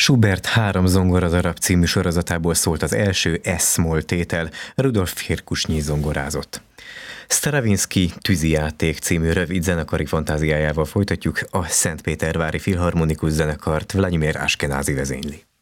Schubert 3 zongoradarab című sorozatából szólt az első S-moll tétel, Rudolf Hirkusnyi zongorázott. Stravinsky Tűzijáték című rövid zenekari fantáziájával folytatjuk, a Szentpétervári Filharmonikus Zenekart Vladimir Ashkenazy vezényli.